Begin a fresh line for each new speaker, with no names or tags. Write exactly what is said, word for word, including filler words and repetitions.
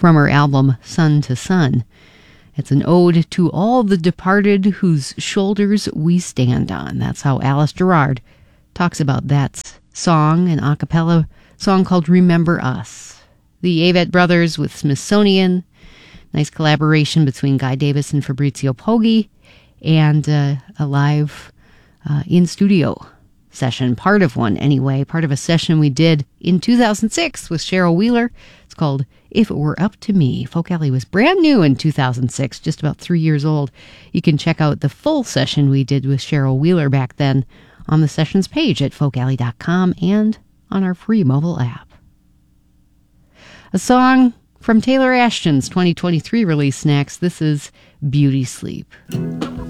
from her album Sun to Sun. It's an ode to all the departed whose shoulders we stand on. That's how Alice Gerrard talks about that song, an a cappella song called Remember Us. The Avett Brothers with Smithsonian, nice collaboration between Guy Davis and Fabrizio Poggi, and uh, a live uh, in-studio session, part of one anyway, part of a session we did in two thousand six with Cheryl Wheeler. It's called If It Were Up to Me. Folk Alley was brand new in two thousand six, just about three years old. You can check out the full session we did with Cheryl Wheeler back then on the sessions page at folk alley dot com and on our free mobile app. A song from Taylor Ashton's twenty twenty-three release next. This is Beauty Sleep.